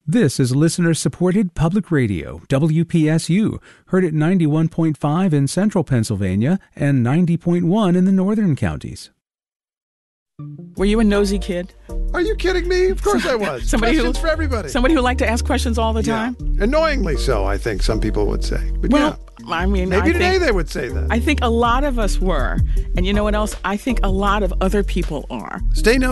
This is listener-supported public radio, WPSU, heard at 91.5 in central Pennsylvania and 90.1 in the northern counties. Were you a nosy kid? Are you kidding me? Of course I was. Questions for everybody. Somebody who liked to ask questions all the time? Annoyingly so, I think some people would say. But I mean, maybe today they would say that. I think a lot of us were. And you know what else? I think a lot of other people are. Stay nosy.